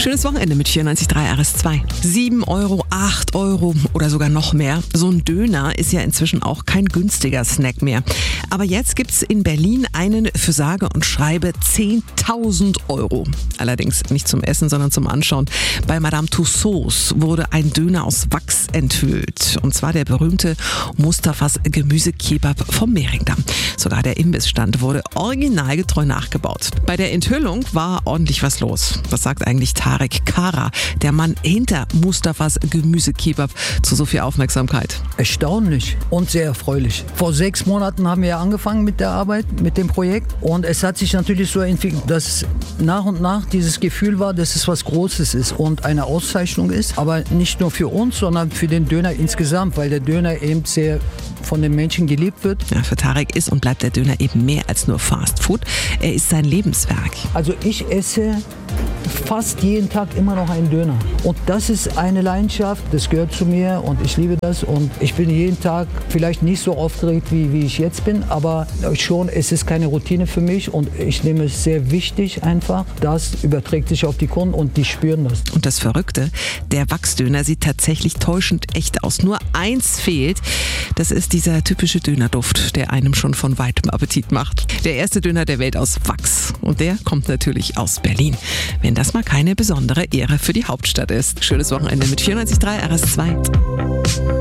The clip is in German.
Schönes Wochenende mit 94.3 RS2. 7 Euro, 8 Euro oder sogar noch mehr. So ein Döner ist ja inzwischen auch kein günstiger Snack mehr. Aber jetzt gibt's in Berlin einen für sage und schreibe 10.000 Euro. Allerdings nicht zum Essen, sondern zum Anschauen. Bei Madame Tussauds wurde ein Döner aus Wachs enthüllt. Und zwar der berühmte Mustafas Gemüsekebab vom Mehringdamm. Sogar der Imbissstand wurde originalgetreu nachgebaut. Bei der Enthüllung war ordentlich was los. Was sagt eigentlich Tarek Kara, der Mann hinter Mustafas Gemüsekebab, zu so viel Aufmerksamkeit? Erstaunlich und sehr erfreulich. Vor 6 Monaten haben wir angefangen mit der Arbeit, mit dem Projekt. Und es hat sich natürlich so entwickelt, dass nach und nach dieses Gefühl war, dass es was Großes ist und eine Auszeichnung ist. Aber nicht nur für uns, sondern für den Döner insgesamt, weil der Döner eben sehr von den Menschen geliebt wird. Ja, für Tarek ist und bleibt der Döner eben mehr als nur Fast Food. Er ist sein Lebenswerk. Also ich esse fast jeden Tag immer noch einen Döner. Und das ist eine Leidenschaft, das gehört zu mir und ich liebe das. Und ich bin jeden Tag vielleicht nicht so aufgeregt, wie ich jetzt bin, aber schon, es ist keine Routine für mich und ich nehme es sehr wichtig einfach. Das überträgt sich auf die Kunden und die spüren das. Und das Verrückte, der Wachsdöner sieht tatsächlich täuschend echt aus. Nur eins fehlt, das ist dieser typische Dönerduft, der einem schon von weitem Appetit macht. Der erste Döner der Welt aus Wachs. Und der kommt natürlich aus Berlin. Wenn das mal keine besondere Ehre für die Hauptstadt ist. Schönes Wochenende mit 94.3 RS2.